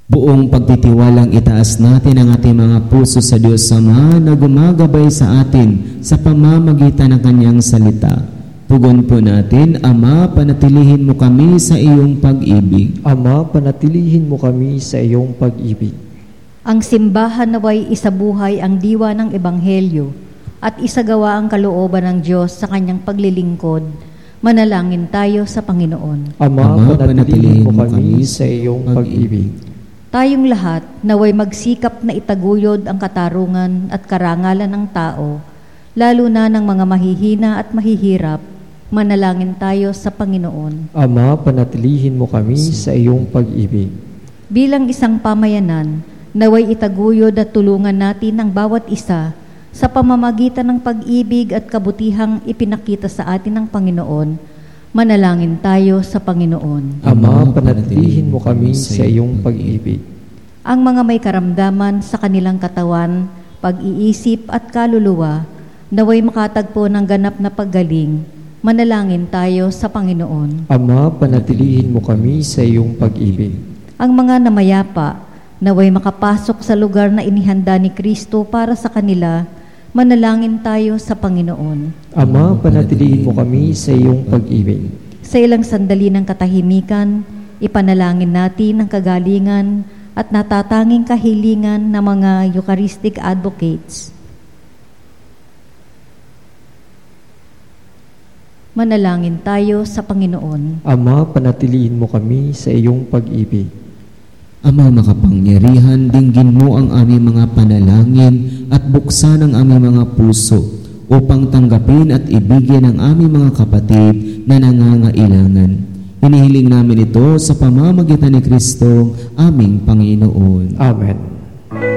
Buong pagtitiwalang itaas natin ang ating mga puso sa Diyos Ama na gumagabay sa atin sa pamamagitan ng Kanyang salita. Tugon po natin, Ama, panatilihin mo kami sa iyong pag-ibig. Ama, panatilihin mo kami sa iyong pag-ibig. Ang simbahan naway isabuhay ang diwa ng Ebanghelyo at isagawa ang kalooban ng Diyos sa Kanyang paglilingkod. Manalangin tayo sa Panginoon. Ama, panatilihin mo kami sa iyong pag-ibig. Tayong lahat naway magsikap na itaguyod ang katarungan at karangalan ng tao, lalo na ng mga mahihina at mahihirap. Manalangin tayo sa Panginoon. Ama, panatilihin mo kami sa iyong pag-ibig. Bilang isang pamayanan, naway itaguyod at tulungan natin ang bawat isa sa pamamagitan ng pag-ibig at kabutihang ipinakita sa atin ng Panginoon. Manalangin tayo sa Panginoon. Ama, panatilihin mo kami sa iyong pag-ibig. Ang mga may karamdaman sa kanilang katawan, pag-iisip at kaluluwa, naway makatagpo ng ganap na paggaling. Manalangin tayo sa Panginoon. Ama, panatilihin mo kami sa iyong pag-ibig. Ang mga namayapa, naway makapasok sa lugar na inihanda ni Kristo para sa kanila. Manalangin tayo sa Panginoon. Ama, panatilihin mo kami sa iyong pag-ibig. Sa ilang sandali ng katahimikan, ipanalangin natin ang kagalingan at natatanging kahilingan ng mga Eucharistic advocates. Manalangin tayo sa Panginoon. Ama, panatilihin mo kami sa iyong pag-ibig. Ama makapangyarihan, dinggin mo ang aming mga panalangin at buksan ang aming mga puso upang tanggapin at ibigyan ang aming mga kapatid na nangangailangan. Hinihiling namin ito sa pamamagitan ni Kristo, aming Panginoon. Amen.